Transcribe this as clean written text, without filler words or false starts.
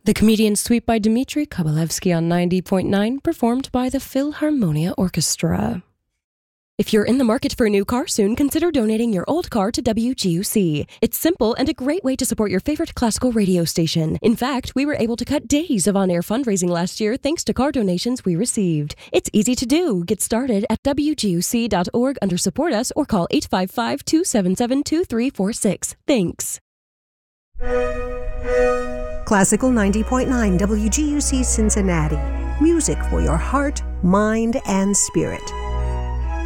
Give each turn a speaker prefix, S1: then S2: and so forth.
S1: The Comedian Suite by Dmitri Kovalevsky on 90.9, performed by the Philharmonia Orchestra. If you're in the market for a new car soon, consider donating your old car to WGUC. It's simple and a great way to support your favorite classical radio station. In fact, we were able to cut days of on-air fundraising last year thanks to car donations we received. It's easy to do. Get started at WGUC.org under Support Us or call 855-277-2346. Thanks.
S2: Classical 90.9 WGUC Cincinnati. Music for your heart, mind, and spirit.